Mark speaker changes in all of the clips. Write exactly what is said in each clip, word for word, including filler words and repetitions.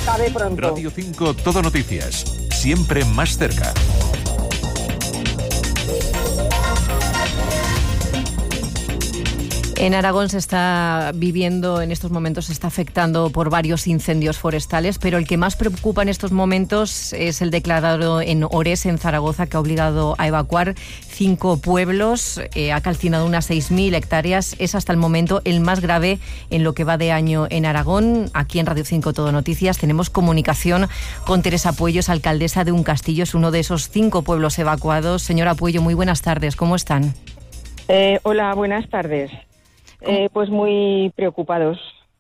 Speaker 1: acabe pronto.
Speaker 2: Radio cinco Todo Noticias, siempre más cerca.
Speaker 3: En Aragón se está viviendo, en estos momentos se está afectando por varios incendios forestales, pero el que más preocupa en estos momentos es el declarado en Ores, en Zaragoza, que ha obligado a evacuar cinco pueblos, eh, ha calcinado unas seis mil hectáreas. Es hasta el momento el más grave en lo que va de año en Aragón. Aquí en Radio cinco Todo Noticias tenemos comunicación con Teresa Puello, alcaldesa de Uncastillo, es uno de esos cinco pueblos evacuados. Señora Puello, muy buenas tardes, ¿cómo están?
Speaker 1: Eh, hola, buenas tardes. Eh, pues muy preocupados.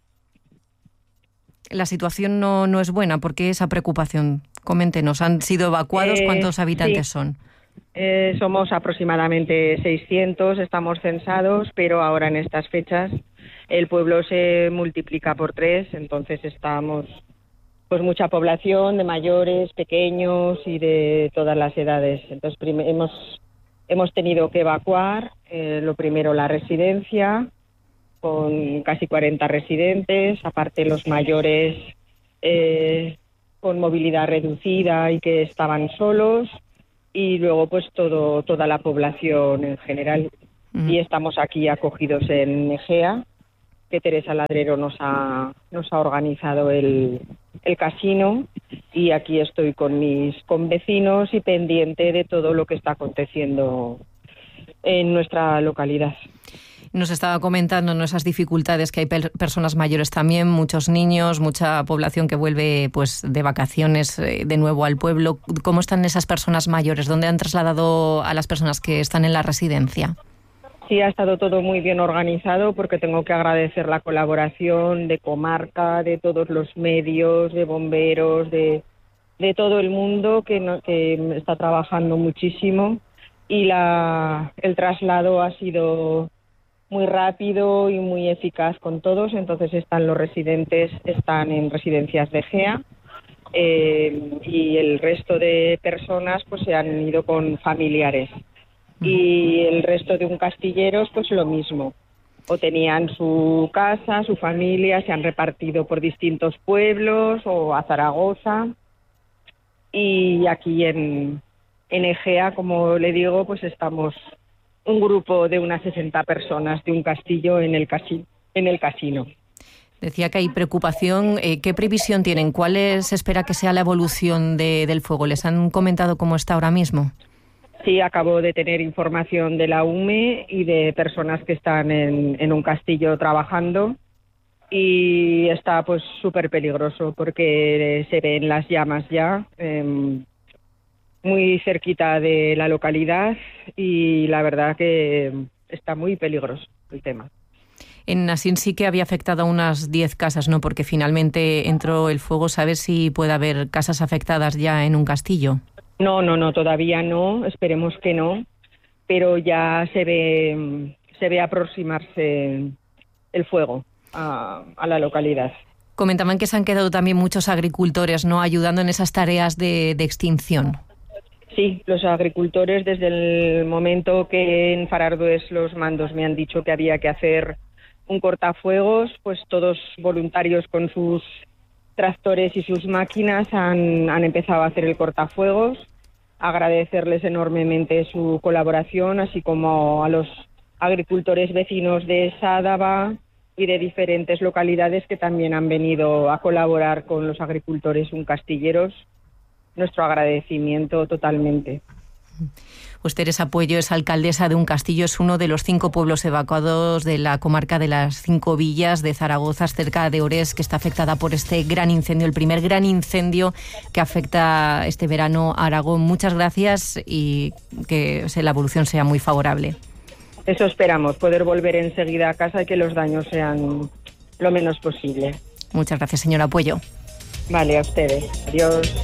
Speaker 3: La situación no, no es buena. ¿Por qué esa preocupación? Coméntenos. ¿Han sido evacuados?
Speaker 1: Eh,
Speaker 3: ¿Cuántos habitantes
Speaker 1: sí.
Speaker 3: son?
Speaker 1: Eh, somos aproximadamente seiscientos, estamos censados, pero ahora en estas fechas el pueblo se multiplica por tres, entonces estamos pues mucha población de mayores, pequeños y de todas las edades. Entonces prim- hemos hemos tenido que evacuar eh, lo primero la residencia, con casi cuarenta residentes, aparte los mayores eh, con movilidad reducida y que estaban solos, y luego pues todo toda la población en general. Mm. Y estamos aquí acogidos en Egea, que Teresa Ladrero nos ha nos ha organizado el, el casino, y aquí estoy con mis convecinos y pendiente de todo lo que está aconteciendo en nuestra localidad.
Speaker 3: Nos estaba comentando ¿no? esas dificultades que hay per- personas mayores también, muchos niños, mucha población que vuelve pues de vacaciones eh, de nuevo al pueblo. ¿Cómo están esas personas mayores? ¿Dónde han trasladado a las personas que están en la residencia?
Speaker 1: Sí, ha estado todo muy bien organizado, porque tengo que agradecer la colaboración de Comarca, de todos los medios, de bomberos, de, de todo el mundo que, no, que está trabajando muchísimo, y la, el traslado ha sido muy rápido y muy eficaz con todos. Entonces están los residentes, están en residencias de Egea, eh, y el resto de personas pues se han ido con familiares. Y el resto de uncastilleros pues lo mismo, o tenían su casa, su familia, se han repartido por distintos pueblos o a Zaragoza, y aquí en, en Egea, como le digo, pues estamos un grupo de unas sesenta personas de Uncastillo en el, casi, en el casino.
Speaker 3: Decía que hay preocupación. Eh, ¿Qué previsión tienen? ¿Cuál es, se espera que sea la evolución de, del fuego? ¿Les han comentado cómo está ahora mismo?
Speaker 1: Sí, acabo de tener información de la U M E y de personas que están en, en Uncastillo trabajando, y está pues súper peligroso porque se ven las llamas ya eh, muy cerquita de la localidad, y la verdad que está muy peligroso el tema.
Speaker 3: En Asín sí que había afectado a unas diez casas, ¿no? Porque finalmente entró el fuego. ¿Sabes si puede haber casas afectadas ya en Uncastillo?
Speaker 1: No, no, no, todavía no, esperemos que no, pero ya se ve se ve aproximarse el fuego a, a la localidad.
Speaker 3: Comentaban que se han quedado también muchos agricultores, ¿no?, ayudando en esas tareas de, de extinción.
Speaker 1: Sí, los agricultores, desde el momento que en Farardues los mandos me han dicho que había que hacer un cortafuegos, pues todos voluntarios con sus tractores y sus máquinas han, han empezado a hacer el cortafuegos. Agradecerles enormemente su colaboración, así como a los agricultores vecinos de Sádava y de diferentes localidades que también han venido a colaborar con los agricultores uncastilleros. Nuestro agradecimiento totalmente.
Speaker 3: Pues Teresa Puello es alcaldesa de Uncastillo, es uno de los cinco pueblos evacuados de la comarca de las Cinco Villas de Zaragoza, cerca de Ores, que está afectada por este gran incendio, el primer gran incendio que afecta este verano a Aragón. Muchas gracias y que la evolución sea muy favorable.
Speaker 1: Eso esperamos, poder volver enseguida a casa y que los daños sean lo menos posible.
Speaker 3: Muchas gracias, señora Puello.
Speaker 1: Vale, a ustedes. Adiós.